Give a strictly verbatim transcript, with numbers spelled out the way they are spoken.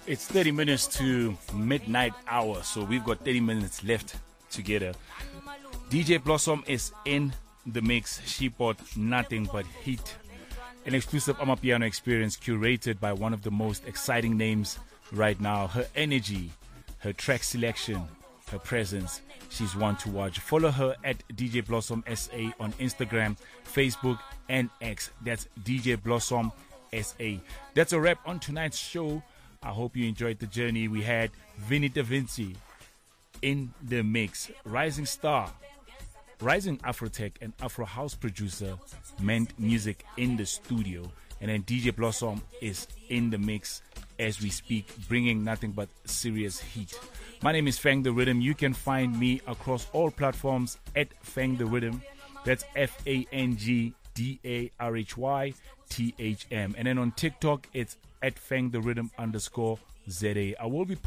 It's thirty minutes to midnight hour, so we've got thirty minutes left together. D J Blossom is in the mix. She bought nothing but heat. An exclusive Amapiano experience curated by one of the most exciting names right now. Her energy, her track selection, her presence, she's one to watch. Follow her at D J Blossom S A on Instagram, Facebook, and X. That's D J Blossom S A. That's a wrap on tonight's show. I hope you enjoyed the journey. We had Vinny Da Vinci in the mix. Rising star, rising Afrotech and Afro house producer, meant music in the studio. And then D J Blossom is in the mix as we speak, bringing nothing but serious heat. My name is Fang the Rhythm. You can find me across all platforms at Fang the Rhythm. That's F A N G D A R H Y T H M. And then on TikTok, it's at Fang the Rhythm underscore Z A. I will be